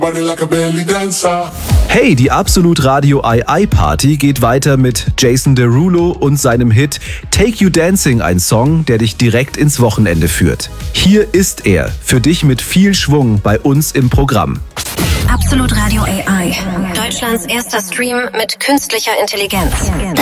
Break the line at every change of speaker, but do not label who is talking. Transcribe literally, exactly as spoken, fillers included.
Hey, die Absolut Radio I I Party geht weiter mit Jason Derulo und seinem Hit Take You Dancing, ein Song, der dich direkt ins Wochenende führt. Hier ist er, für dich mit viel Schwung bei uns im Programm.
Absolut Radio A I. Deutschlands erster Stream mit künstlicher Intelligenz.